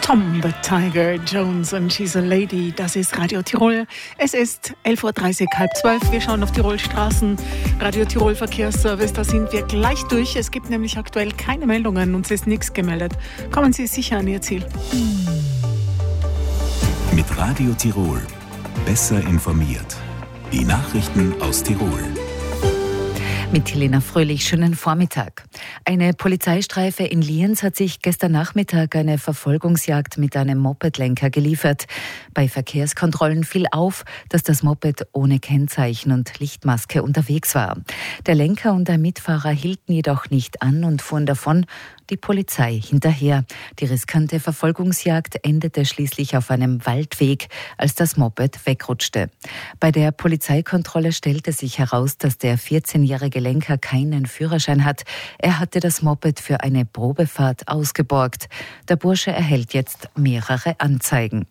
Tom the Tiger Jones and She's a Lady, das ist Radio Tirol. Es ist 11.30 Uhr, halb 12. Wir schauen auf Tirol-Straßen. Radio Tirol Verkehrsservice, da sind wir gleich durch. Es gibt nämlich aktuell keine Meldungen und es ist nichts gemeldet. Kommen Sie sicher an Ihr Ziel. Mit Radio Tirol. Besser informiert. Die Nachrichten aus Tirol. Mit Helena Fröhlich, schönen Vormittag. Eine Polizeistreife in Lienz hat sich gestern Nachmittag eine Verfolgungsjagd mit einem Mopedlenker geliefert. Bei Verkehrskontrollen fiel auf, dass das Moped ohne Kennzeichen und Lichtmaske unterwegs war. Der Lenker und der Mitfahrer hielten jedoch nicht an und fuhren davon, die Polizei hinterher. Die riskante Verfolgungsjagd endete schließlich auf einem Waldweg, als das Moped wegrutschte. Bei der Polizeikontrolle stellte sich heraus, dass der 14-jährige Lenker keinen Führerschein hat. Er hatte das Moped für eine Probefahrt ausgeborgt. Der Bursche erhält jetzt mehrere Anzeigen.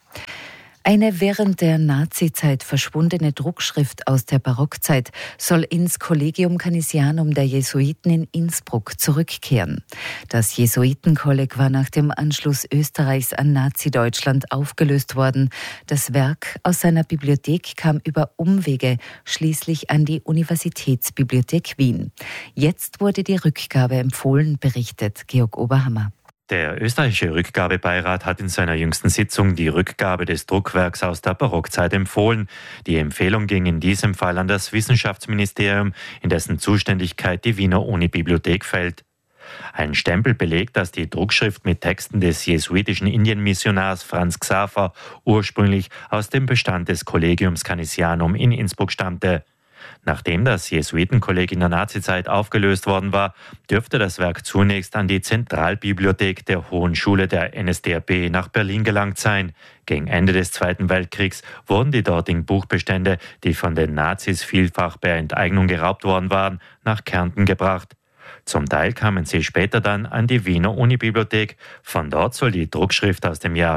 Eine während der Nazizeit verschwundene Druckschrift aus der Barockzeit soll ins Collegium Canisianum der Jesuiten in Innsbruck zurückkehren. Das Jesuitenkolleg war nach dem Anschluss Österreichs an Nazi-Deutschland aufgelöst worden. Das Werk aus seiner Bibliothek kam über Umwege schließlich an die Universitätsbibliothek Wien. Jetzt wurde die Rückgabe empfohlen, berichtet Georg Oberhammer. Der österreichische Rückgabebeirat hat in seiner jüngsten Sitzung die Rückgabe des Druckwerks aus der Barockzeit empfohlen. Die Empfehlung ging in diesem Fall an das Wissenschaftsministerium, in dessen Zuständigkeit die Wiener Unibibliothek fällt. Ein Stempel belegt, dass die Druckschrift mit Texten des jesuitischen Indienmissionars Franz Xaver ursprünglich aus dem Bestand des Collegiums Canisianum in Innsbruck stammte. Nachdem das Jesuitenkolleg in der Nazizeit aufgelöst worden war, dürfte das Werk zunächst an die Zentralbibliothek der Hohen Schule der NSDAP nach Berlin gelangt sein. Gegen Ende des Zweiten Weltkriegs wurden die dortigen Buchbestände, die von den Nazis vielfach per Enteignung geraubt worden waren, nach Kärnten gebracht. Zum Teil kamen sie später dann an die Wiener Unibibliothek. Von dort soll die Druckschrift aus dem Jahr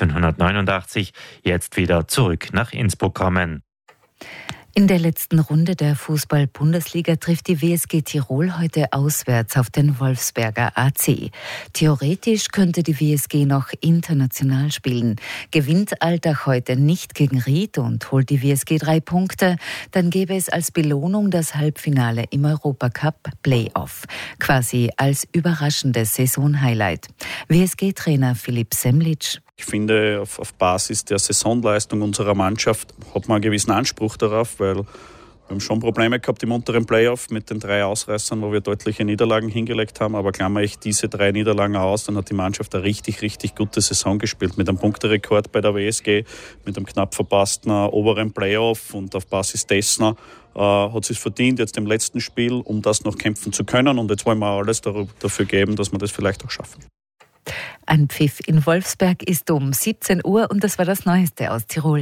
1689 jetzt wieder zurück nach Innsbruck kommen. In der letzten Runde der Fußball-Bundesliga trifft die WSG Tirol heute auswärts auf den Wolfsberger AC. Theoretisch könnte die WSG noch international spielen. Gewinnt Altach heute nicht gegen Ried und holt die WSG 3 Punkte, dann gäbe es als Belohnung das Halbfinale im Europacup Playoff. Quasi als überraschendes Saisonhighlight. WSG-Trainer Philipp Semlitsch: Ich finde, auf Basis der Saisonleistung unserer Mannschaft hat man einen gewissen Anspruch darauf, weil wir haben schon Probleme gehabt im unteren Playoff mit den 3 Ausreißern, wo wir deutliche Niederlagen hingelegt haben. Aber klammere ich diese 3 Niederlagen aus, dann hat die Mannschaft eine richtig, richtig gute Saison gespielt. Mit einem Punkterekord bei der WSG, mit einem knapp verpassten oberen Playoff, und auf Basis dessen hat sie es verdient, jetzt im letzten Spiel, um das noch kämpfen zu können. Und jetzt wollen wir alles dafür geben, dass wir das vielleicht auch schaffen. Anpfiff in Wolfsberg ist um 17 Uhr und das war das Neueste aus Tirol.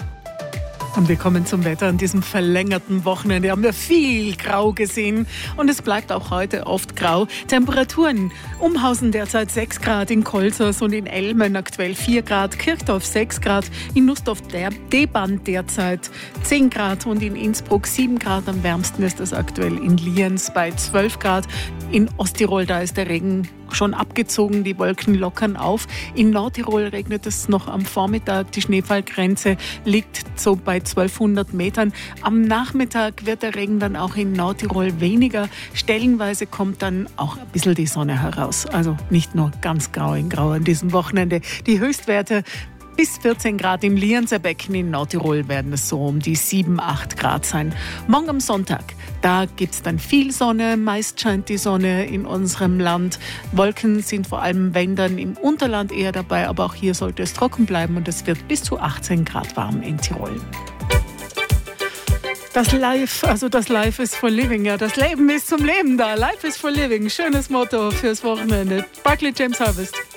Und wir kommen zum Wetter an diesem verlängerten Wochenende. Haben wir viel Grau gesehen und es bleibt auch heute oft grau. Temperaturen: Umhausen derzeit 6 Grad, in Kolsers und in Elmen aktuell 4 Grad, Kirchdorf 6 Grad, in Nussdorf der D-Bahn derzeit 10 Grad und in Innsbruck 7 Grad. Am wärmsten ist es aktuell in Lienz bei 12 Grad. In Osttirol, da ist der Regen schon abgezogen, die Wolken lockern auf. In Nordtirol regnet es noch am Vormittag. Die Schneefallgrenze liegt so bei 1200 Metern. Am Nachmittag wird der Regen dann auch in Nordtirol weniger. Stellenweise kommt dann auch ein bisschen die Sonne heraus. Also nicht nur ganz grau in grau an diesem Wochenende. Die Höchstwerte: bis 14 Grad im Lienzer Becken, in Nordtirol werden es so um die 7, 8 Grad sein. Morgen am Sonntag, da gibt es dann viel Sonne, meist scheint die Sonne in unserem Land. Wolken sind vor allem, wenn dann, im Unterland eher dabei, aber auch hier sollte es trocken bleiben und es wird bis zu 18 Grad warm in Tirol. Das Life is for living, ja, das Leben ist zum Leben da. Life is for living, schönes Motto fürs Wochenende. Barclay James Harvest.